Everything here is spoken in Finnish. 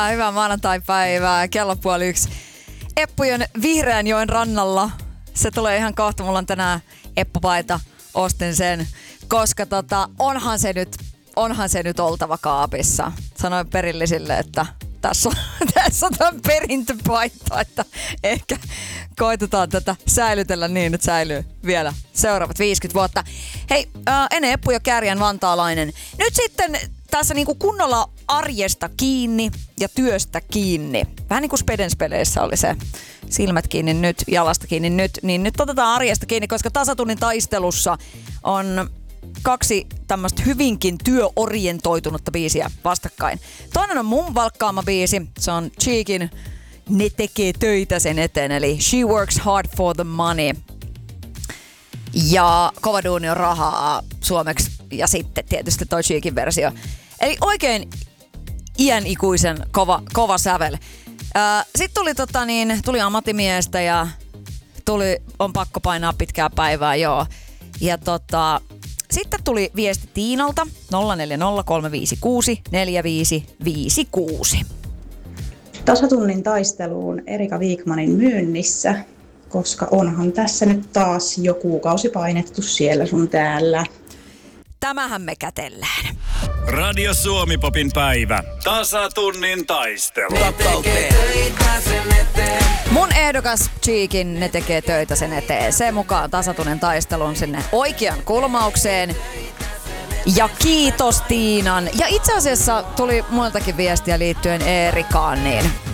Hyvää maanantai-päivää, kello 1:30. Eppujen Vihreänjoen rannalla. Se tulee ihan kohta, mulla on tänään eppupaita, ostin sen, koska onhan se nyt oltava kaapissa. Sanoin perillisille, että tässä on tämän perintöpaita, että ehkä koitetaan tätä säilytellä niin, että säilyy vielä seuraavat 50 vuotta. Hei, ennen Eppu ja Kärjän vantaalainen. Nyt sitten tässä niinku kunnolla arjesta kiinni ja työstä kiinni. Vähän niin kuin Spedenspeleissä oli se silmät kiinni nyt, jalasta kiinni nyt. Niin nyt otetaan arjesta kiinni, koska tasatunnin taistelussa on 2 tämmöistä hyvinkin työorientoitunutta biisiä vastakkain. Toinen on mun valkkaama biisi. Se on Cheekin Ne tekee töitä sen eteen, eli She works hard for the money. Ja Kova duuni on rahaa suomeksi. Ja sitten tietysti toi Cheekin versio. Eli oikein iänikuisen kova sävel. Sitten tuli ammattimiestä ja on pakko painaa pitkää päivää, joo. Ja sitten tuli viesti Tiinalta 0403564556. Tasatunnin taisteluun Erika Wigmanin myynnissä, koska onhan tässä nyt taas jo kuukausi painettu siellä sun täällä. Tämähän me kätellään. Radio Suomi-popin päivä. Tasatunnin taistelu. Mun ehdokas Cheekin Ne tekee töitä sen eteen. Se mukaan tasatunnin taistelun sinne oikean kulmaukseen. Ja kiitos Tiinan. Ja itse asiassa tuli muiltakin viestiä liittyen Erikaan, niin